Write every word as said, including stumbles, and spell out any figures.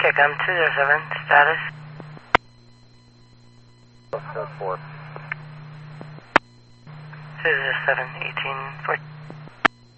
Kickham two zero seven, status. Code four. two zero seven, eighteen fourteen.